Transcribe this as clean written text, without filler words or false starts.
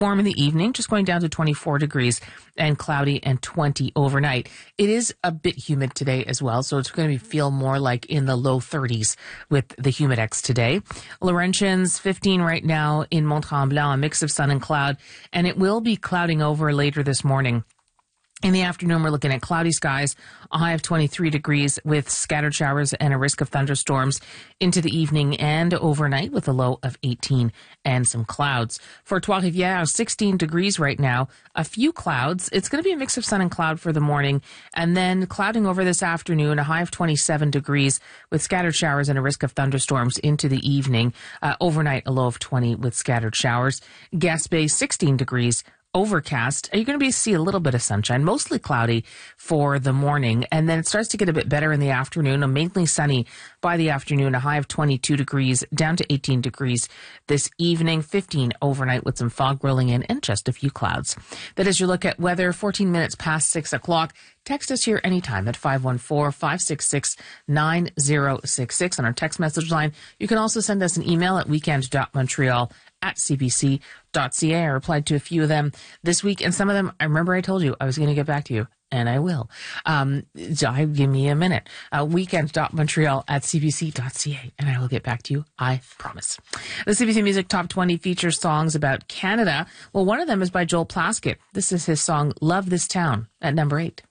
Warm in the evening, just going down to 24 degrees and cloudy and 20 overnight. It is a bit humid today as well, so it's going to feel more like in the low 30s with the humidex today. Laurentians 15 right now in Mont-Tremblant, a mix of sun and cloud, and it will be clouding over later this morning. In the afternoon, we're looking at cloudy skies, a high of 23 degrees with scattered showers and a risk of thunderstorms into the evening and overnight with a low of 18 and some clouds. For Trois-Rivières, 16 degrees right now, a few clouds. It's going to be a mix of sun and cloud for the morning and then clouding over this afternoon, a high of 27 degrees with scattered showers and a risk of thunderstorms into the evening. Overnight, a low of 20 with scattered showers. Gaspé, 16 degrees. Overcast. You're going to see a little bit of sunshine, mostly cloudy for the morning. And then it starts to get a bit better in the afternoon, mainly sunny by the afternoon, a high of 22 degrees down to 18 degrees this evening, 15 overnight with some fog rolling in and just a few clouds. That is your look at weather, 14 minutes past 6 o'clock. Text us here anytime at 514-566-9066 on our text message line. You can also send us an email at weekend.montreal@cbc.ca. I replied to a few of them this week, and some of them, I remember I told you I was going to get back to you, and I will. Give me a minute. Weekend.montreal@cbc.ca, and I will get back to you, I promise. The CBC Music Top 20 features songs about Canada. Well, one of them is by Joel Plaskett. This is his song, Love This Town, at number 8.